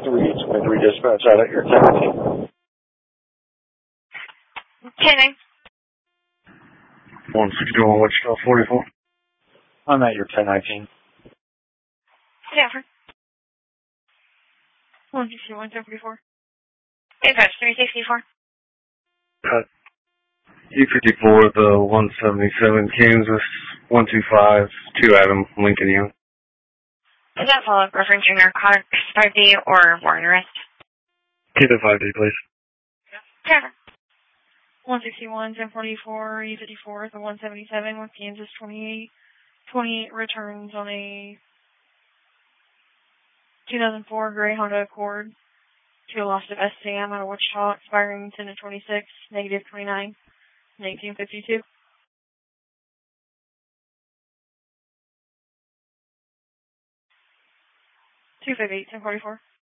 323 dispatch out at your 1019. 10-9. 161 Wichita 44. I'm at your 1019. Yeah, for 161, 1044. Dispatch 364. Cut. U54, the 177 Kansas, 125, 2 Adam, Lincoln Young. Is that follow-up referencing narcotics 5D or warrant arrest? Get a 5D, please. Yeah. 161, 1044, U54, the 177 with Kansas 28 returns on a 2004 gray Honda Accord to a loss of SCM out of Wichita, expiring 10/26, negative 29, 1952. 258, 1044.